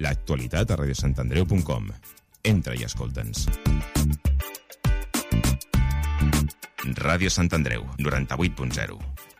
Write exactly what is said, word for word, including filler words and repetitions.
L'actualitat a ràdio sant andreu punt com. Entra i escolta'ns. Ràdio Sant Andreu, noranta-vuit punt zero.